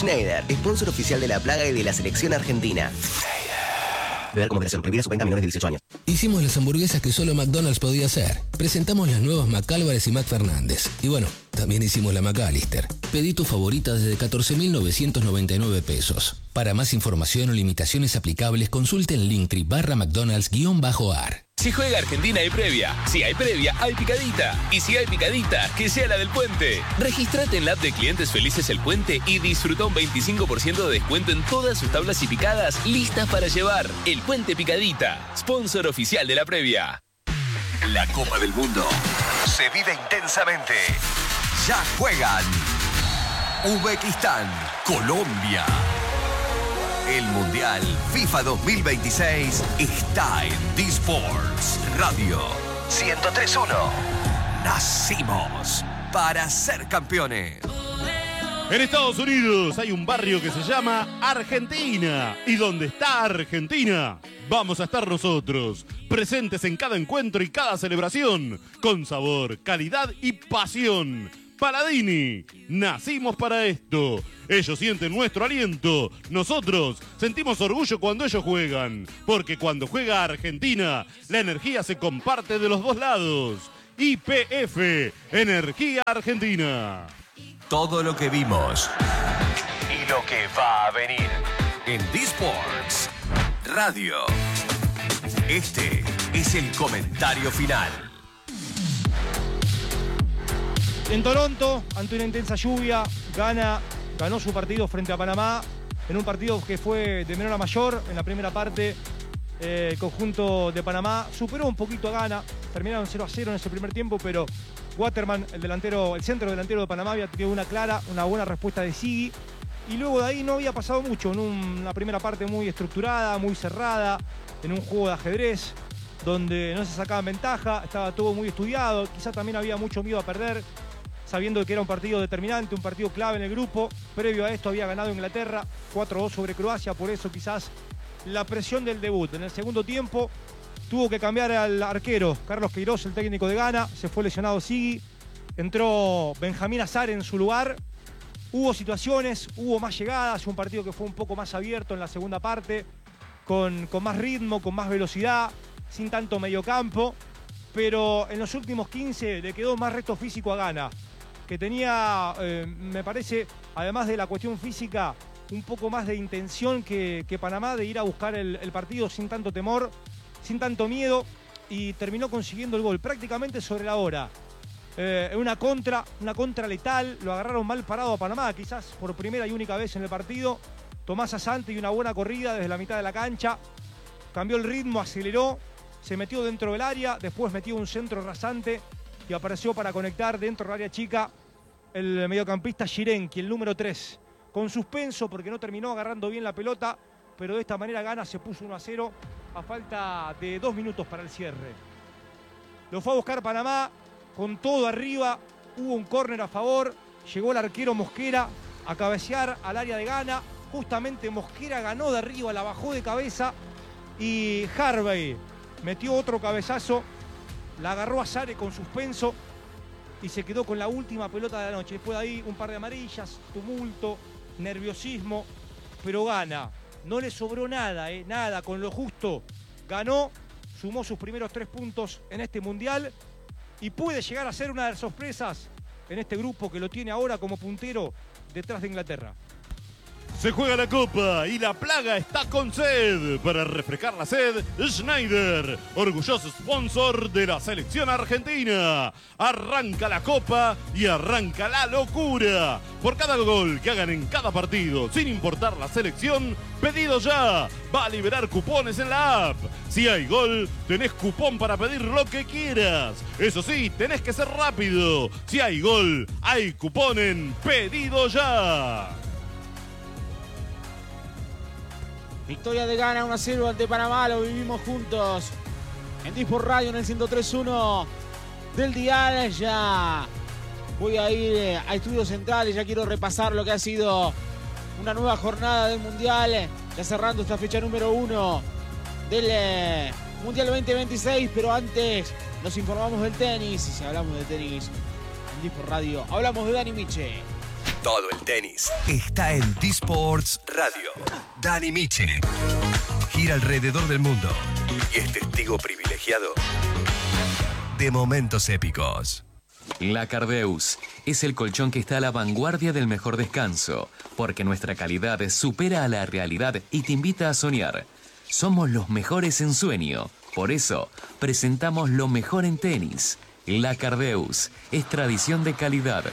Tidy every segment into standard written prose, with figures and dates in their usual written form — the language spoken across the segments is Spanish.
Schneider, sponsor oficial de La Plaga y de la selección argentina. Beber como moderación, prohibida su venta a menores de 18 años. Hicimos las hamburguesas que solo McDonald's podía hacer. Presentamos las nuevas McAlvarez y McFernández. Y bueno, también hicimos la McAllister. Pedí tu favorita desde 14.999 pesos. Para más información o limitaciones aplicables, consulte en Linktree/McDonald's_ar. Si juega Argentina hay previa. Si hay previa, hay picadita. Y si hay picadita, que sea la del Puente. Regístrate en la app de Clientes Felices El Puente y disfruta un 25% de descuento en todas sus tablas y picadas listas para llevar. El Puente Picadita, sponsor oficial de la previa. La Copa del Mundo se vive intensamente. Ya juegan Uzbekistán, Colombia. El Mundial FIFA 2026 está en D-Sports Radio 103.1. Nacimos para ser campeones. En Estados Unidos hay un barrio que se llama Argentina. Y donde está Argentina, vamos a estar nosotros, presentes en cada encuentro y cada celebración, con sabor, calidad y pasión. Paladini, nacimos para esto. Ellos sienten nuestro aliento. Nosotros sentimos orgullo cuando ellos juegan. Porque cuando juega Argentina, la energía se comparte de los dos lados. YPF, Energía Argentina. Todo lo que vimos y lo que va a venir en D-Sports Radio. Este es el comentario final. En Toronto, ante una intensa lluvia, ganó su partido frente a Panamá, en un partido que fue de menor a mayor. En la primera parte, el conjunto de Panamá superó un poquito a Ghana, terminaron 0-0 en ese primer tiempo, pero Waterman, el centro delantero de Panamá, había tenido una buena respuesta de Sigui, y luego de ahí no había pasado mucho, en una primera parte muy estructurada, muy cerrada, en un juego de ajedrez, donde no se sacaban ventaja, estaba todo muy estudiado, quizá también había mucho miedo a perder, sabiendo que era un partido determinante, un partido clave en el grupo. Previo a esto había ganado Inglaterra 4-2 sobre Croacia, por eso quizás la presión del debut. En el segundo tiempo tuvo que cambiar al arquero Carlos Queiroz, el técnico de Ghana, se fue lesionado Sigui, entró Benjamín Azar en su lugar. Hubo situaciones, hubo más llegadas, un partido que fue un poco más abierto en la segunda parte, con más ritmo, con más velocidad, sin tanto mediocampo, pero en los últimos 15 le quedó más resto físico a Ghana, que tenía, me parece, además de la cuestión física, un poco más de intención que Panamá, de ir a buscar el partido sin tanto temor, sin tanto miedo, y terminó consiguiendo el gol prácticamente sobre la hora. Una contra letal, lo agarraron mal parado a Panamá, quizás por primera y única vez en el partido. Tomás Asante y una buena corrida desde la mitad de la cancha, cambió el ritmo, aceleró, se metió dentro del área, después metió un centro rasante y apareció para conectar dentro del área chica el mediocampista Shirenki, el número 3, con suspenso porque no terminó agarrando bien la pelota, pero de esta manera Ghana se puso 1-0 a falta de 2 minutos para el cierre. Lo fue a buscar Panamá con todo arriba, hubo un córner a favor, llegó el arquero Mosquera a cabecear al área de Ghana, justamente Mosquera ganó de arriba, la bajó de cabeza y Harvey metió otro cabezazo, la agarró a Sare con suspenso y se quedó con la última pelota de la noche. Después de ahí un par de amarillas, tumulto, nerviosismo, pero Ghana. No le sobró nada, nada, con lo justo. Ganó, sumó sus primeros 3 puntos en este Mundial y puede llegar a ser una de las sorpresas en este grupo que lo tiene ahora como puntero detrás de Inglaterra. Se juega la Copa y la Plaga está con sed. Para refrescar la sed, Schneider, orgulloso sponsor de la selección argentina. Arranca la Copa y arranca la locura. Por cada gol que hagan en cada partido, sin importar la selección, pedido ya. Va a liberar cupones en la app. Si hay gol, tenés cupón para pedir lo que quieras. Eso sí, tenés que ser rápido. Si hay gol, hay cupón en Pedido Ya. Victoria de Ghana 1-0 ante Panamá, lo vivimos juntos en D-Sports Radio en el 103.1 del dial. Ya voy a ir a Estudios Centrales, ya quiero repasar lo que ha sido una nueva jornada del Mundial, ya cerrando esta fecha número 1 del Mundial 2026, pero antes nos informamos del tenis, y si hablamos de tenis en D-Sports Radio, hablamos de Dani Miche. Todo el tenis está en D-Sports Radio. Dani Miche gira alrededor del mundo y es testigo privilegiado de momentos épicos. La Cardeus es el colchón que está a la vanguardia del mejor descanso, porque nuestra calidad supera a la realidad y te invita a soñar. Somos los mejores en sueño, por eso presentamos lo mejor en tenis. La Cardeus es tradición de calidad.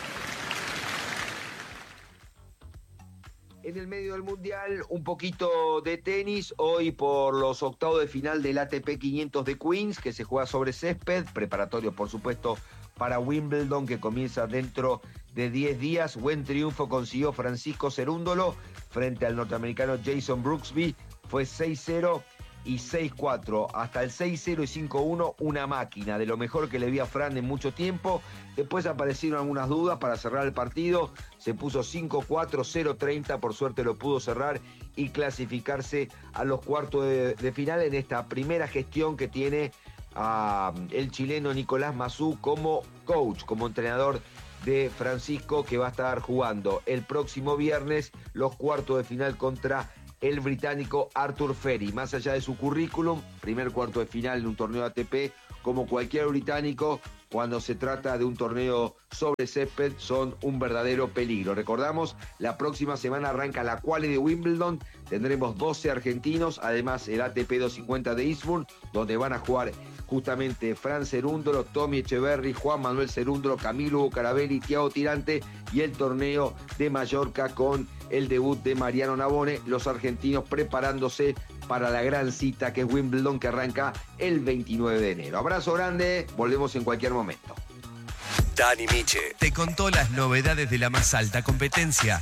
En el medio del Mundial, un poquito de tenis, hoy por los octavos de final del ATP 500 de Queens, que se juega sobre césped, preparatorio por supuesto para Wimbledon, que comienza dentro de 10 días. Buen triunfo consiguió Francisco Cerúndolo frente al norteamericano Jason Brooksby, fue 6-0 y 6-4, hasta el 6-0 y 5-1, una máquina, de lo mejor que le vi a Fran en mucho tiempo. Después aparecieron algunas dudas para cerrar el partido, se puso 5-4, 0-30, por suerte lo pudo cerrar y clasificarse a los cuartos de final en esta primera gestión que tiene el chileno Nicolás Massú como coach, como entrenador de Francisco, que va a estar jugando el próximo viernes los cuartos de final contra el británico Arthur Ferry. Más allá de su currículum, primer cuarto de final en un torneo ATP, como cualquier británico, cuando se trata de un torneo sobre césped, son un verdadero peligro. Recordamos, la próxima semana arranca la quali de Wimbledon, tendremos 12 argentinos, además el ATP 250 de Eastbourne, donde van a jugar justamente Fran Cerúndolo, Tommy Echeverry, Juan Manuel Cerúndolo, Camilo Bucarabelli, Thiago Tirante, y el torneo de Mallorca con el debut de Mariano Navone, los argentinos preparándose para la gran cita que es Wimbledon, que arranca el 29 de enero. Abrazo grande, volvemos en cualquier momento. Dani Miche te contó las novedades de la más alta competencia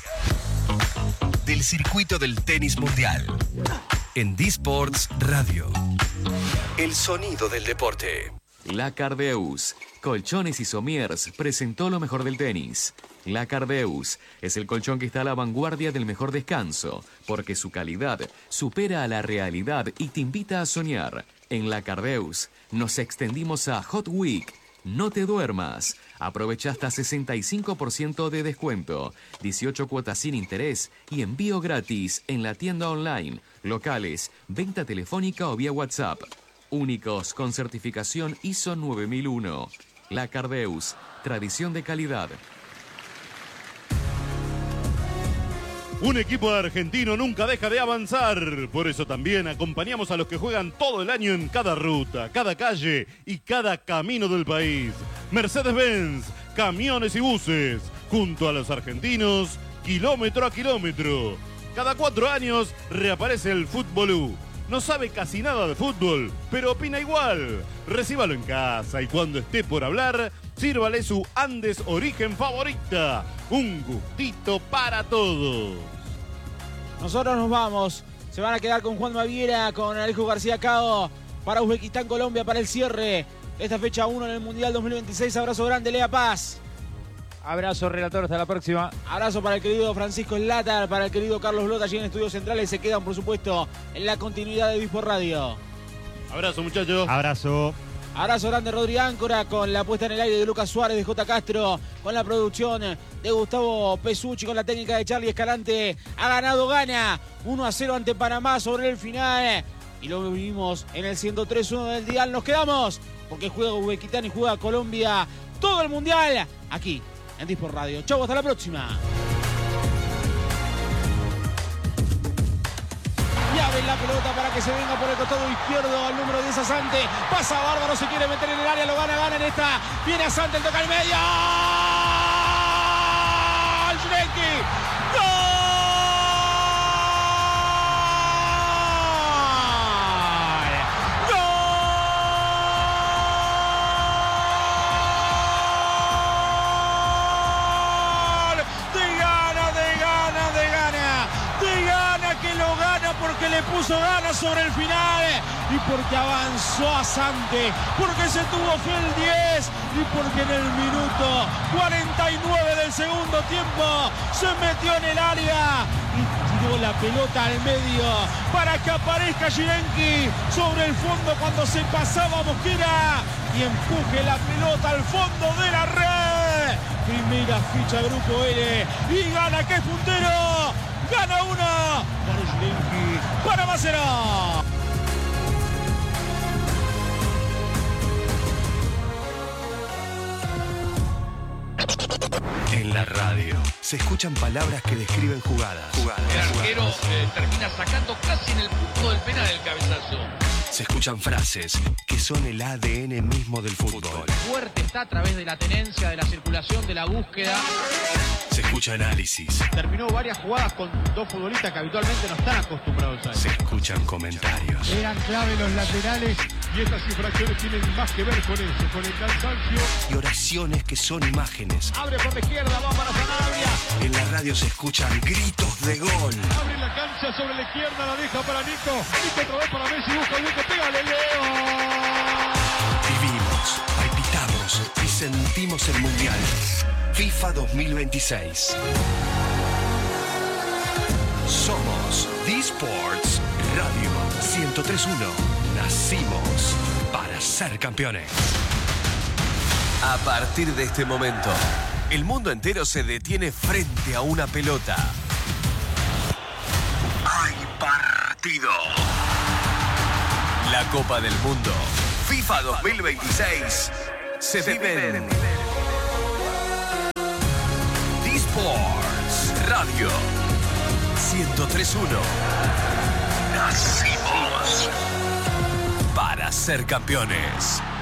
del circuito del tenis mundial en D-Sports Radio. El sonido del deporte. La Cardeus, colchones y somiers, presentó lo mejor del tenis. La Cardeus es el colchón que está a la vanguardia del mejor descanso, porque su calidad supera a la realidad y te invita a soñar. En La Cardeus nos extendimos a Hot Week. No te duermas. Aprovecha hasta 65% de descuento, 18 cuotas sin interés y envío gratis en la tienda online, locales, venta telefónica o vía WhatsApp. Únicos con certificación ISO 9001. La Cardeus, tradición de calidad. Un equipo argentino nunca deja de avanzar, por eso también acompañamos a los que juegan todo el año en cada ruta, cada calle y cada camino del país. Mercedes-Benz, camiones y buses, junto a los argentinos, kilómetro a kilómetro. Cada 4 años reaparece el Fútbolú. No sabe casi nada de fútbol, pero opina igual. Recíbalo en casa y cuando esté por hablar, sírvale su Andes Origen favorita. Un gustito para todos. Nosotros nos vamos. Se van a quedar con Juan Baviera, con Alejo García Cao para Uzbekistán, Colombia, para el cierre de esta fecha 1 en el Mundial 2026. Abrazo grande, Lea Paz. Abrazo, relator, hasta la próxima. Abrazo para el querido Francisco Slater, para el querido Carlos Blota, allí en Estudios Centrales. Se quedan, por supuesto, en la continuidad de D-Sport Radio. Abrazo, muchachos. Abrazo. Abrazo grande, Rodri Áncora, con la puesta en el aire de Lucas Suárez, de J. Castro, con la producción de Gustavo Pesucci, con la técnica de Charlie Escalante. Ha ganado Ghana 1-0 ante Panamá sobre el final. Y lo vivimos en el 103.1 del dial. Nos quedamos porque juega Uzbekistán y juega Colombia todo el Mundial aquí en D-Sport Radio. Chau, hasta la próxima. Y abre la pelota para que se venga por el costado izquierdo al número 10 Asante. Pasa Bárbaro, se quiere meter en el área, lo gana en esta. Viene Asante, el toca al medio. ¡Jurenki! ¡Gol! Porque le puso ganas sobre el final y porque avanzó Asante, porque se tuvo fe el 10 y porque en el minuto 49 del segundo tiempo se metió en el área y tiró la pelota al medio para que aparezca Jurenki sobre el fondo cuando se pasaba Mosquera y empuje la pelota al fondo de la red. primera ficha Grupo L. Y gana, que es puntero. Gana una. Para Yulenki. Panamá será. En la radio se escuchan palabras que describen jugadas. El arquero termina sacando casi en el punto del penal el cabezazo. Se escuchan frases que son el ADN mismo del fútbol. Fuerte está a través de la tenencia, de la circulación, de la búsqueda. Se escucha análisis. Terminó varias jugadas con dos futbolistas que habitualmente no están acostumbrados a eso. Se escuchan comentarios. Eran clave los laterales y estas infracciones tienen más que ver con eso, con el cansancio. Y oraciones que son imágenes. Abre por la izquierda, va para Sanabria. En la radio se escuchan gritos de gol. Abre la cancha sobre la izquierda, la deja para Nico. Nico otra vez para Messi, busca el hueco, pégale, Leo. Vivimos, palpitamos y sentimos el Mundial. FIFA 2026. Somos D-Sports Radio 103.1. Nacimos para ser campeones. A partir de este momento, el mundo entero se detiene frente a una pelota. ¡Hay partido! La Copa del Mundo, FIFA 2026, se vive en D-Sports Radio 103.1. Nacimos para ser campeones.